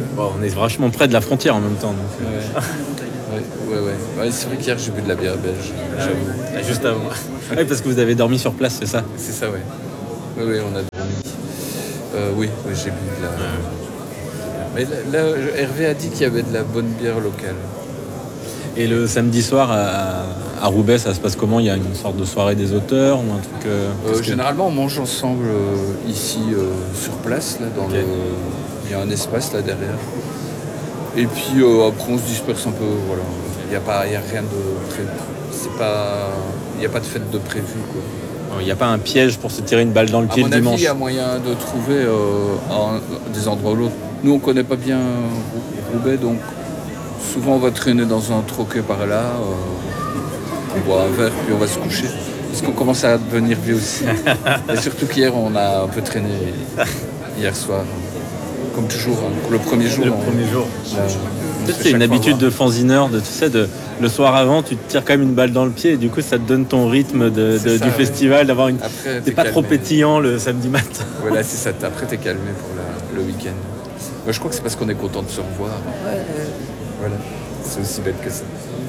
Bon, on est vachement près de la frontière en même temps. Donc, Ouais, c'est vrai qu'hier j'ai bu de la bière belge, j'avoue. Juste avant. Oui, parce que vous avez dormi sur place, c'est ça? C'est ça, ouais. Oui, on a dormi. Oui, j'ai bu de la... Mais là, Hervé a dit qu'il y avait de la bonne bière locale. Et le samedi soir à Roubaix, ça se passe comment? Il y a une sorte de soirée des auteurs ou un truc Généralement, on mange ensemble ici sur place, là, il y a un espace là derrière. Et puis après, on se disperse un peu. Voilà. Il n'y a rien de très. Il n'y a pas de fête de prévu, quoi. Il n'y a pas un piège pour se tirer une balle dans le pied le dimanche? Il y a moyen de trouver des endroits ou l'autre. Nous, on ne connaît pas bien Roubaix, donc souvent on va traîner dans un troquet par là, on boit un verre, puis on va se coucher. Parce qu'on commence à devenir vieux aussi. Et surtout qu'hier, on a un peu traîné hier soir. Comme toujours, le premier jour. Peut-être c'est une habitude de fanzineur, le soir avant, tu te tires quand même une balle dans le pied et du coup ça te donne ton rythme du festival, d'avoir une. Après, t'es pas calmé. Trop pétillant le samedi matin. Voilà, c'est ça. Après, t'es calmé pour le week-end. Moi, je crois que c'est parce qu'on est content de se revoir. Ouais. Voilà, c'est aussi bête que ça.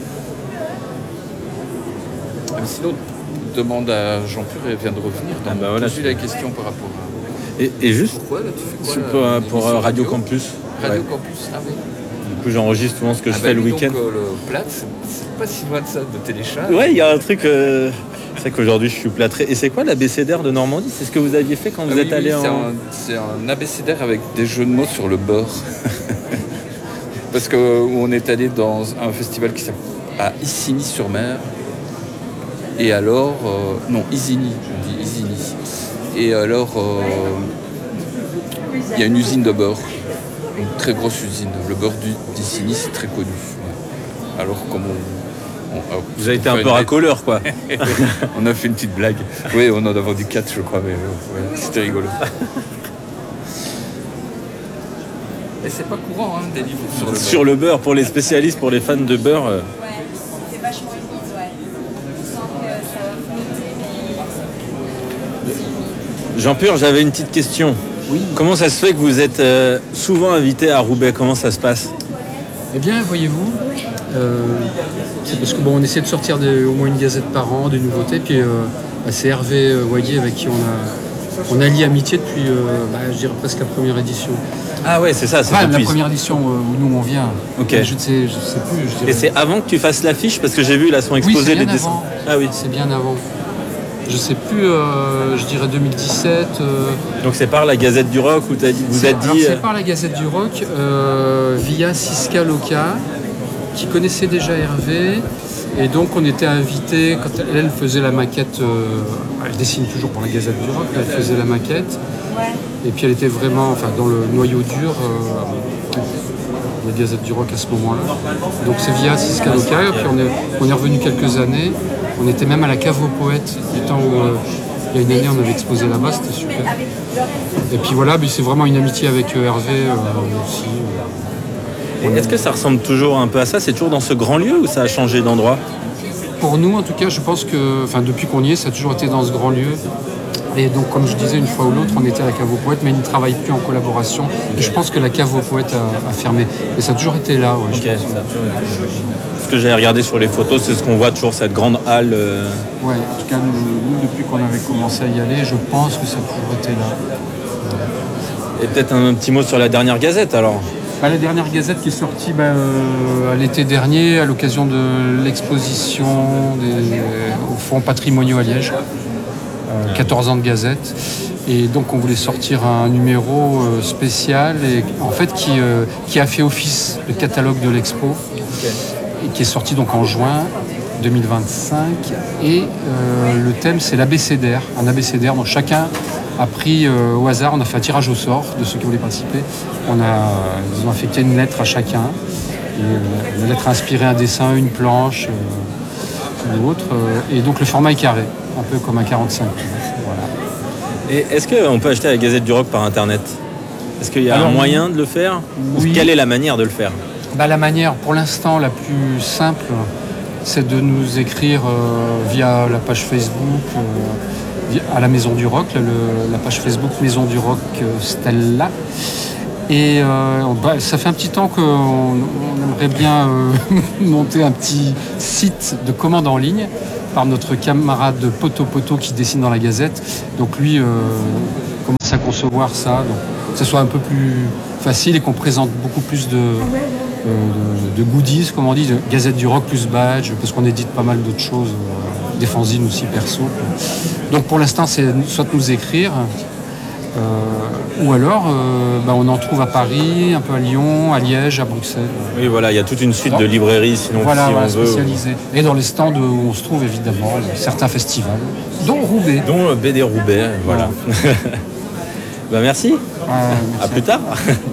Mais sinon, demande à Jean-Pur, il vient de revenir. Voilà, j'ai la question par rapport à. Et juste pourquoi là, tu fais quoi, pour Radio Campus. Radio Campus, ah oui. Du coup, j'enregistre souvent ce que je fais le week-end. Donc, le plâtre, c'est pas si loin de ça, de Téléchat. Ouais, il y a un truc. C'est vrai qu'aujourd'hui, je suis plâtré. Et c'est quoi l'abécédaire de Normandie? C'est ce que vous aviez fait quand vous êtes allé c'est un abécédaire avec des jeux de mots sur le beurre. Parce qu'on est allé dans un festival qui s'appelle à Isigny-sur-Mer. Et alors... non, Isigny, je dis Isigny. Et alors, il y a une usine de beurre, une très grosse usine. Le beurre d'Isigny, c'est très connu. Alors, comme vous avez été un peu racoleur, quoi. On a fait une petite blague. Oui, on en a vendu 4, je crois, mais c'était rigolo. Et c'est pas courant, hein, des livres sur le beurre. Pour les spécialistes, pour les fans de beurre. C'est vachement humide, ouais. On sent que ça va flotter. Jean-Pur, j'avais une petite question. Oui. Comment ça se fait que vous êtes souvent invité à Roubaix? Comment ça se passe? Eh bien, voyez-vous, c'est parce que on essaie de sortir au moins une gazette par an, des nouveautés. Puis c'est Hervé Voyer avec qui on a lié amitié depuis, je dirais presque la première édition. Ah ouais, c'est ça. C'est la première édition où nous on vient. Ok. Je ne sais plus. Et c'est avant que tu fasses l'affiche, parce que j'ai vu là sont exposés les dessins. Ah oui, c'est bien avant. Je sais plus, je dirais 2017. Donc c'est par la Gazette du Rock où c'est par la Gazette du Rock via Siska Loka qui connaissait déjà Hervé. Et donc on était invités, quand elle faisait la maquette, elle dessine toujours pour la Gazette du Rock, elle faisait la maquette. Et puis elle était vraiment dans le noyau dur de la Gazette du Rock à ce moment-là. Donc c'est via Siska Loka, et puis on est revenu quelques années. On était même à la cave aux poètes, du temps où il y a une année on avait exposé là-bas, c'était super. Et puis voilà, c'est vraiment une amitié avec Hervé aussi. Et est-ce que ça ressemble toujours un peu à ça? C'est toujours dans ce grand lieu ou ça a changé d'endroit? Pour nous, en tout cas, je pense que, depuis qu'on y est, ça a toujours été dans ce grand lieu. Et donc, comme je disais, une fois ou l'autre, on était à la cave aux poètes, mais ils ne travaillent plus en collaboration. Et je pense que la cave aux poètes a fermé. Mais ça a toujours été là, ouais. Okay. Ce que j'ai regardé sur les photos, c'est ce qu'on voit toujours, cette grande halle. Ouais, en tout cas, nous, depuis qu'on avait commencé à y aller, je pense que ça a toujours été là. Et peut-être un petit mot sur la dernière Gazette, alors. La dernière Gazette qui est sortie à l'été dernier à l'occasion de l'exposition au Fonds patrimoniaux à Liège. 14 ans de Gazette. Et donc on voulait sortir un numéro spécial et en fait qui a fait office de catalogue de l'expo et qui est sorti donc en juin 2025. Et le thème c'est l'abécédaire, un abécédaire dont chacun a pris au hasard, on a fait un tirage au sort de ceux qui voulaient participer. Ils ont affecté une lettre à chacun. Et, une lettre a inspiré un dessin, une planche ou autre. Et donc le format est carré, un peu comme un 45. Voilà. Et est-ce qu'on peut acheter la Gazette du Rock par Internet? Est-ce qu'il y a un moyen de le faire? Oui. Ou quelle est la manière de le faire? La manière, pour l'instant, la plus simple, c'est de nous écrire via la page Facebook à la Maison du Rock, la page Facebook Maison du Rock Stella. Et ça fait un petit temps qu'on aimerait bien monter un petit site de commande en ligne par notre camarade Poto Poto qui dessine dans la Gazette. Donc lui commence à concevoir ça, donc que ce soit un peu plus facile et qu'on présente beaucoup plus de goodies, comme on dit, de Gazette du Rock plus badge, parce qu'on édite pas mal d'autres choses, des fanzines aussi perso. Donc pour l'instant, c'est soit de nous écrire, ou alors on en trouve à Paris, un peu à Lyon, à Liège, à Bruxelles. Oui, voilà, il y a toute une suite de librairies, sinon voilà, si on veut. Spécialisées. Et dans les stands où on se trouve évidemment, certains festivals, dont Roubaix. Dont BD Roubaix, voilà. Merci. À plus tard.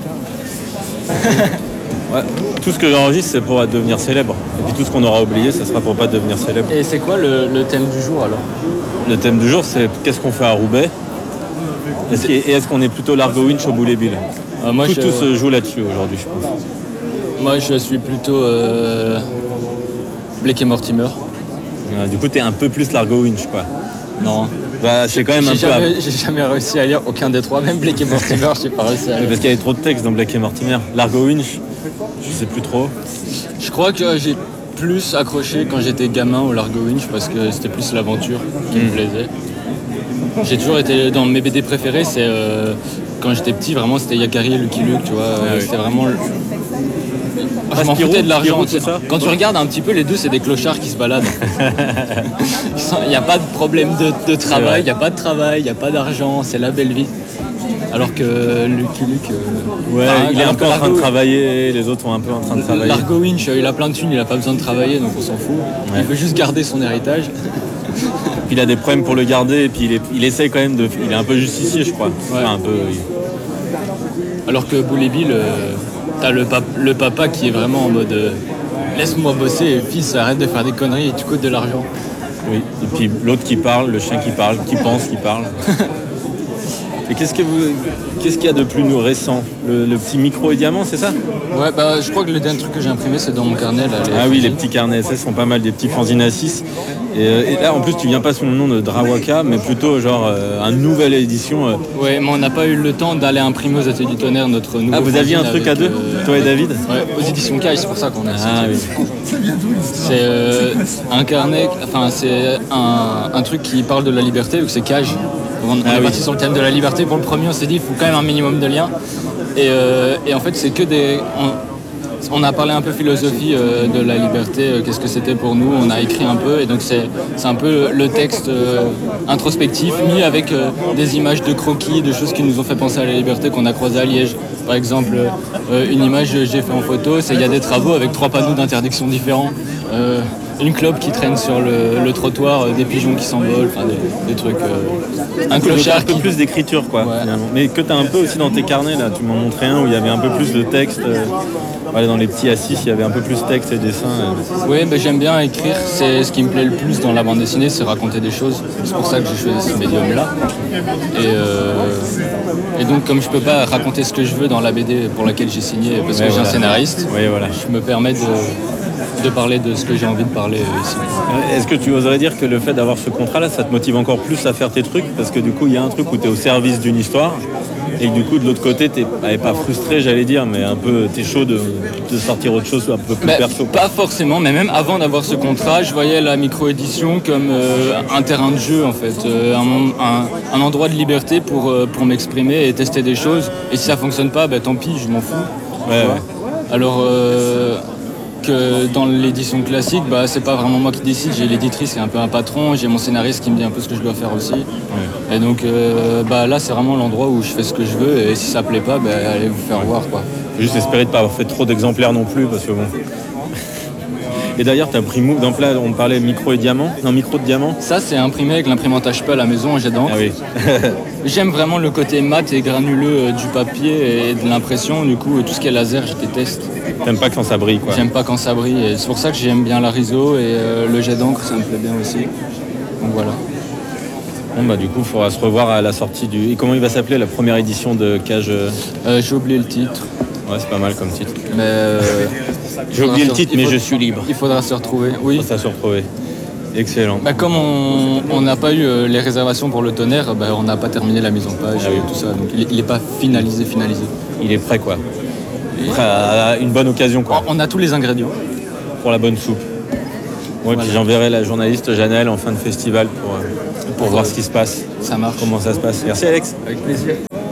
Ouais, tout ce que j'enregistre, c'est pour devenir célèbre. Et puis tout ce qu'on aura oublié, ça sera pour pas devenir célèbre. Et c'est quoi le thème du jour alors? Le thème du jour, c'est qu'est-ce qu'on fait à Roubaix? Est-ce qu'on est plutôt Largo Winch au Boulet Bill? Tout se joue là-dessus aujourd'hui, je pense. Moi, je suis plutôt Blake et Mortimer. Du coup, t'es un peu plus Largo Winch, quoi. Non. C'est quand même J'ai jamais réussi à lire aucun des trois, même Blake et Mortimer, j'ai pas réussi à lire. Parce qu'il y avait trop de textes dans Blake et Mortimer. Largo Winch, je sais plus trop. Je crois que j'ai plus accroché quand j'étais gamin au Largo Winch parce que c'était plus l'aventure qui me plaisait. J'ai toujours été dans mes BD préférés, c'est quand j'étais petit, vraiment c'était Yakari et Lucky Luke, tu vois. C'était vraiment. Je m'en foutais de l'argent. Quand tu regardes un petit peu, les deux, c'est des clochards qui se baladent. Il n'y a pas de problème de travail, il n'y a pas de travail, il n'y a pas d'argent, c'est la belle vie. Alors que Lucky Luke. Il est un peu en train de travailler, les autres sont un peu en train de travailler. Largo Winch, il a plein de thunes, il a pas besoin de travailler, donc on s'en fout. Il veut juste garder son héritage. Puis il a des problèmes pour le garder, et puis il essaie quand même de. Il est un peu justicier, je crois. Ouais. Enfin, un peu. Alors que Boulet Bill, t'as le papa qui est vraiment en mode laisse-moi bosser, fils, arrête de faire des conneries et tu coûtes de l'argent. Oui, et puis l'autre qui parle, le chien qui parle, qui pense, qui parle. Et qu'est-ce qu'il y a de plus récent? Le petit micro et diamant, c'est ça? Ouais, je crois que le dernier truc que j'ai imprimé, c'est dans mon carnet. Là, oui, les petits carnets, ça sont pas mal, des petits fanzines à 6. Et là, en plus, tu viens pas sous le nom de Drawaka, mais plutôt genre une nouvelle édition. Ouais, mais on n'a pas eu le temps d'aller imprimer aux Ateliers du Tonnerre notre nouveau. Ah, vous aviez un truc à deux, toi et David? Ouais, aux éditions Kai, c'est pour ça qu'on a. Oui. C'est un carnet, enfin, c'est un truc qui parle de la liberté, donc c'est Cage. On est parti sur le thème de la liberté. Pour le premier, on s'est dit il faut quand même un minimum de liens. Et en fait, c'est que des. On a parlé un peu philosophie de la liberté, qu'est-ce que c'était pour nous, on a écrit un peu, et donc c'est un peu le texte introspectif mis avec des images de croquis, de choses qui nous ont fait penser à la liberté qu'on a croisées à Liège. Par exemple, une image que j'ai fait en photo, c'est il y a des travaux avec 3 panneaux d'interdiction différents. Une clope qui traîne sur le trottoir, des pigeons qui s'envolent, enfin des trucs. Un clochard. Un peu plus d'écriture, quoi, finalement. Mais que tu as un peu aussi dans tes carnets, là. Tu m'en montrais un où il y avait un peu plus de texte. Dans les petits A6, il y avait un peu plus de texte et dessins. Oui, j'aime bien écrire. C'est ce qui me plaît le plus dans la bande dessinée, c'est raconter des choses. C'est pour ça que j'ai choisi ce médium-là. Et donc, comme je peux pas raconter ce que je veux dans la BD pour laquelle j'ai signé, parce que j'ai un scénariste, je me permets de parler de ce que j'ai envie de parler ici. Est-ce que tu oserais dire que le fait d'avoir ce contrat-là, ça te motive encore plus à faire tes trucs? Parce que du coup, il y a un truc où tu es au service d'une histoire, et que du coup, de l'autre côté, t'es pas frustré, j'allais dire, mais un peu, t'es chaud de sortir autre chose, un peu plus perso. Pas forcément, mais même avant d'avoir ce contrat, je voyais la micro-édition comme un terrain de jeu, en fait, un endroit de liberté pour m'exprimer et tester des choses. Et si ça fonctionne pas, tant pis, je m'en fous. Ouais. Alors que dans l'édition classique, c'est pas vraiment moi qui décide, j'ai l'éditrice qui est un peu un patron, j'ai mon scénariste qui me dit un peu ce que je dois faire aussi. Ouais. Et donc là c'est vraiment l'endroit où je fais ce que je veux, et si ça plaît pas, allez vous faire voir, quoi. Juste espérer de pas avoir fait trop d'exemplaires non plus, parce que bon. Et d'ailleurs, t'as pris donc là, on parlait micro et diamant. Non, micro de diamant. Ça, c'est imprimé avec l'imprimante HP à la maison en jet d'encre. Ah oui. J'aime vraiment le côté mat et granuleux du papier et de l'impression. Du coup, tout ce qui est laser, je déteste. T'aimes pas quand ça brille, quoi. J'aime pas quand ça brille. Et c'est pour ça que j'aime bien la riso, et le jet d'encre, ça me plaît bien aussi. Donc voilà. Bon, du coup, il faudra se revoir à la sortie du... Et comment il va s'appeler, la première édition de Cage? J'ai oublié le titre. Ouais, c'est pas mal comme titre. Mais j'ai oublié le titre, mais je suis libre. Il faudra se retrouver. Oui. Il faudra se retrouver. Excellent. Comme on n'a pas eu les réservations pour le tonnerre, on n'a pas terminé la mise en page et tout ça. Donc il n'est pas finalisé. Il est prêt quoi. Prêt à une bonne occasion quoi. On a tous les ingrédients. Pour la bonne soupe. Ouais, puis j'enverrai la journaliste Janelle en fin de festival pour voir ce qui se passe. Ça marche. Comment ça se passe. Merci Alex. Avec plaisir.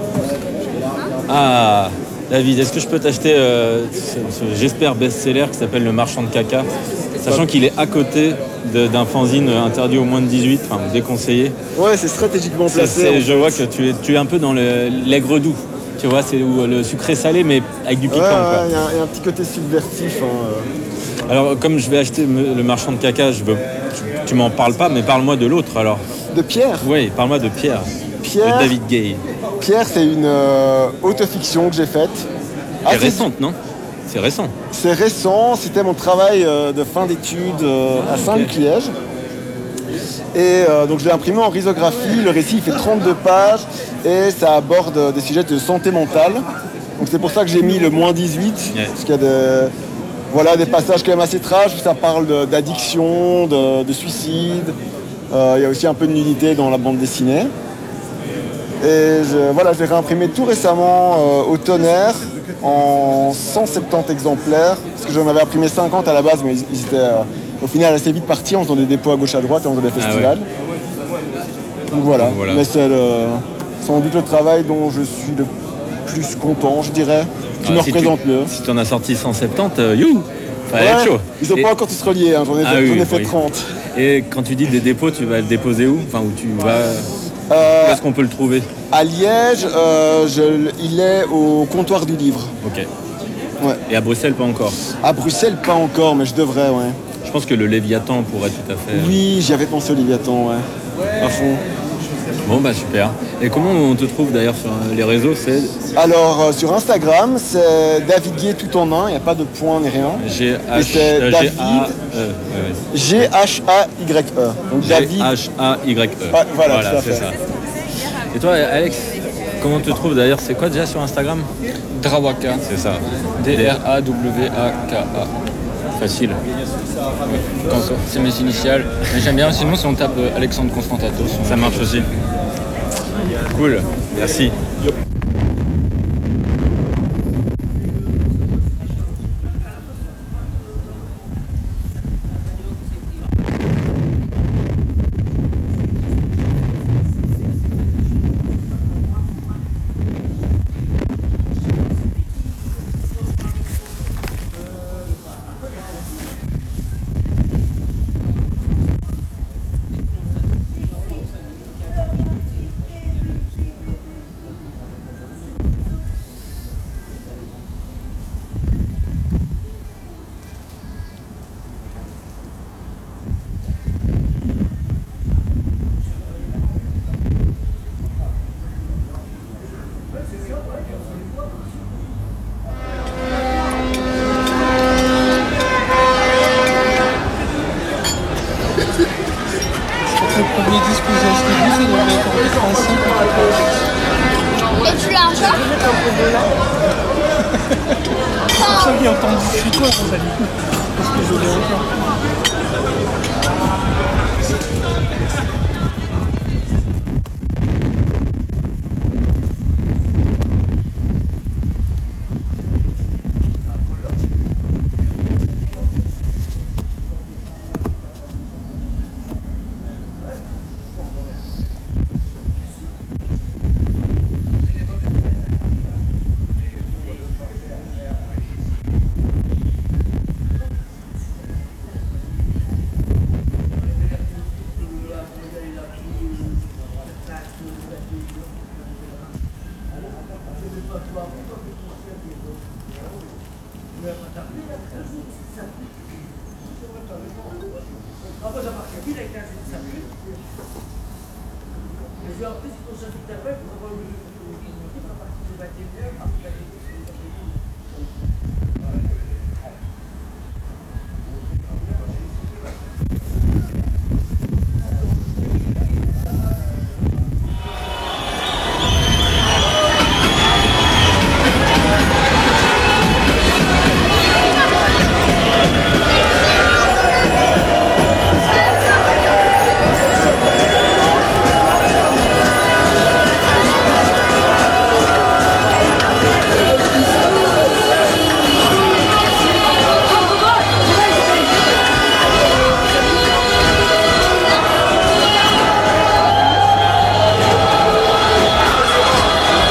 Ah, David, est-ce que je peux t'acheter ce j'espère best-seller qui s'appelle Le Marchand de caca, sachant qu'il est à côté d'un fanzine interdit aux moins de 18, enfin déconseillé. Ouais, c'est stratégiquement placé. Je vois que tu es un peu dans l'aigre doux. Tu vois, c'est le sucré salé mais avec du piquant. Il y a un petit côté subversif. Alors, comme je vais acheter Le Marchand de caca, tu m'en parles pas, mais parle-moi de l'autre alors. De Pierre ? Oui, parle-moi de Pierre. Pierre, de David Gay. Pierre, c'est une autofiction que j'ai faite. C'est récente, non ? C'est récent. C'est récent, c'était mon travail de fin d'études à Saint-Luc-Liège. Et donc je l'ai imprimé en risographie. Le récit il fait 32 pages et ça aborde des sujets de santé mentale. Donc c'est pour ça que j'ai mis le moins 18, parce qu'il y a des passages quand même assez trash où ça parle d'addiction, de suicide. Il y a aussi un peu de nudité dans la bande dessinée. Et je l'ai réimprimé tout récemment au tonnerre en 170 exemplaires, parce que j'en avais imprimé 50 à la base, mais ils étaient au final assez vite partis en faisant des dépôts à gauche à droite et en faisant des festivals. Donc voilà. Mais c'est sans doute le travail dont je suis le plus content, je dirais, qui me représente mieux. Si tu en as sorti 170, you. Être chaud. Ils n'ont pas encore tous reliés, hein. J'en ai fait 30. Et quand tu dis des dépôts, tu vas le déposer où ? Enfin, où tu vas... Où est-ce qu'on peut le trouver ? À Liège, il est au comptoir du livre. Ok. Ouais. Et à Bruxelles, pas encore ? À Bruxelles, pas encore, mais je devrais, ouais. Je pense que le Léviathan pourrait tout à fait... Oui, j'y avais pensé au Léviathan, ouais. À fond. Bon, super. Et comment on te trouve d'ailleurs sur les réseaux ? Alors, sur Instagram, c'est David Gay tout en un, il n'y a pas de point ni rien. G-H-A-Y-E. Donc David... G-H-A-Y-E. Voilà, c'est ça. Et toi, Alex, comment on te trouve d'ailleurs ? C'est quoi déjà sur Instagram ? Drawaka. C'est ça. D-R-A-W-A-K-A. Facile. C'est mes initiales. Mais j'aime bien, sinon si on tape Alexandre Constantatos. Ça marche aussi. Cool, merci. Mais en plus, pour ceux qui t'appellent, pour avoir une partie du 21e.